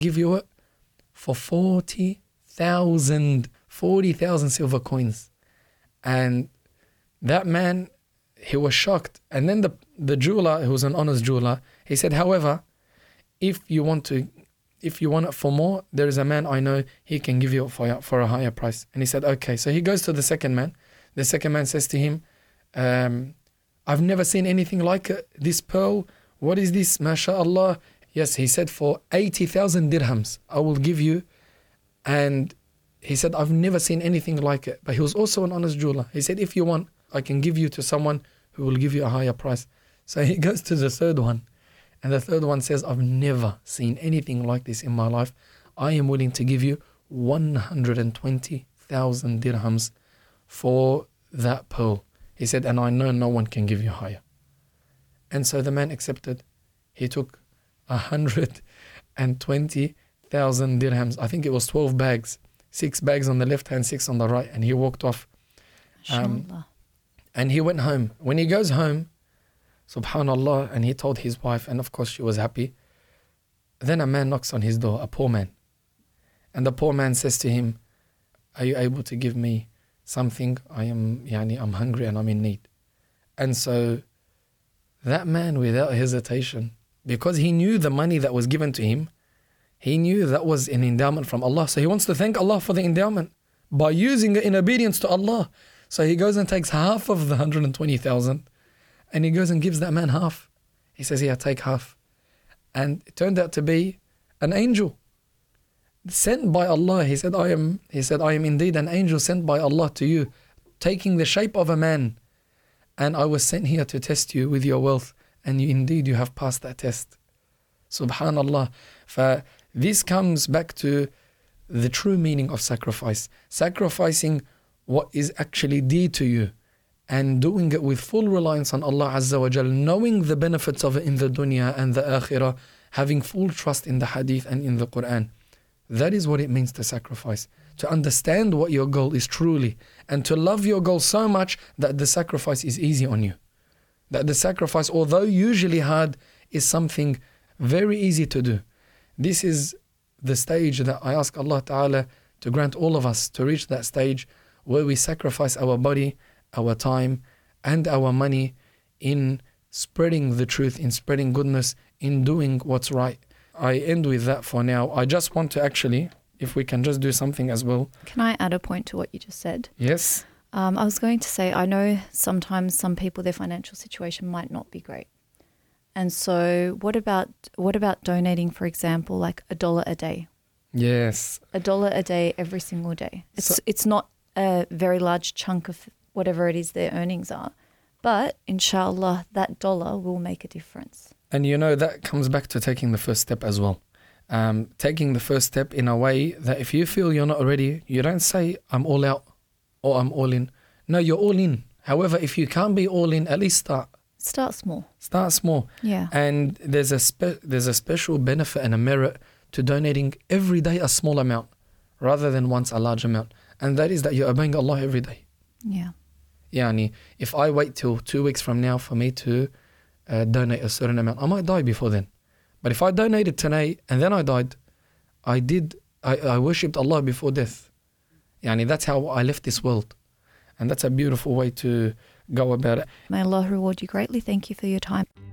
give you it for 40,000 silver coins. And that man, he was shocked. And then the jeweler, who was an honest jeweler, he said, however, if you want it for more, there is a man I know, he can give you it for a higher price. And he said, okay. So he goes to the second man. The second man says to him, I've never seen anything like it. This pearl, what is this? MashaAllah. Yes, he said, for 80,000 dirhams, I will give you. And he said, I've never seen anything like it. But he was also an honest jeweler. He said, if you want, I can give you to someone who will give you a higher price. So he goes to the third one. And the third one says, I've never seen anything like this in my life. I am willing to give you 120,000 dirhams for that pearl. He said, and I know no one can give you higher. And so the man accepted. He took 120,000 dirhams. I think it was 12 bags. 6 bags on the left hand, 6 on the right. And he walked off. And he went home. When he goes home, subhanallah, and he told his wife, and of course she was happy. Then a man knocks on his door, a poor man. And the poor man says to him, are you able to give me something? I'm hungry and I'm in need. And so that man, without hesitation, because he knew the money that was given to him, he knew that was an endowment from Allah. So he wants to thank Allah for the endowment by using it in obedience to Allah. So he goes and takes half of the 120,000 and he goes and gives that man half. He says, yeah, take half. And it turned out to be an angel sent by Allah. He said, I am indeed an angel sent by Allah to you, taking the shape of a man. And I was sent here to test you with your wealth. And you have passed that test. Subhanallah. This comes back to the true meaning of sacrifice. Sacrificing what is actually dear to you and doing it with full reliance on Allah Azza wa Jal, knowing the benefits of it in the dunya and the akhirah, having full trust in the hadith and in the Quran. That is what it means to sacrifice. To understand what your goal is truly and to love your goal so much that the sacrifice is easy on you. That the sacrifice, although usually hard, is something very easy to do. This is the stage that I ask Allah Ta'ala to grant all of us to reach that stage where we sacrifice our body, our time, and our money in spreading the truth, in spreading goodness, in doing what's right. I end with that for now. I just want to actually, if we can just do something as well. Can I add a point to what you just said? Yes. I was going to say, I know sometimes some people, their financial situation might not be great. And so what about donating, for example, like $1 a day? Yes. $1 a day every single day. It's not a very large chunk of whatever it is their earnings are. But inshallah, that dollar will make a difference. And that comes back to taking the first step as well. Taking the first step in a way that if you feel you're not ready, you don't say, I'm all out or I'm all in. No, you're all in. However, if you can't be all in, at least start. Start small. Start small. Yeah. And there's a special benefit and a merit to donating every day a small amount rather than once a large amount. And that is that you're obeying Allah every day. Yeah. Yani, if I wait till 2 weeks from now for me to donate a certain amount, I might die before then. But if I donated today and then I died, I worshipped Allah before death. Yani, that's how I left this world. And that's a beautiful way to go about it. May Allah reward you greatly. Thank you for your time.